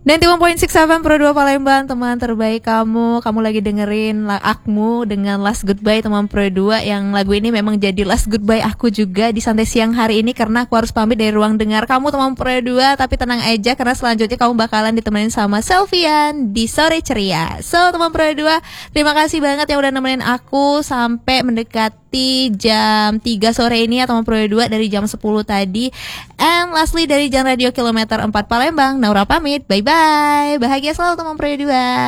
91.6 FM Pro 2 Palembang, teman terbaik kamu. Kamu lagi dengerin Akmu dengan Last Goodbye teman Pro 2. Yang lagu ini memang jadi last goodbye aku juga di santai siang hari ini, karena aku harus pamit dari ruang dengar kamu teman Pro 2. Tapi tenang aja, karena selanjutnya kamu bakalan ditemenin sama Selvian di Sore Ceria. So teman Pro 2, terima kasih banget yang udah nemenin aku sampai mendekati jam 3 sore ini ya teman Pro 2, dari jam 10 tadi. And lastly dari Jan Radio Kilometer 4 Palembang, Naura pamit. Bye bye. Bahagia selalu teman Pro 2.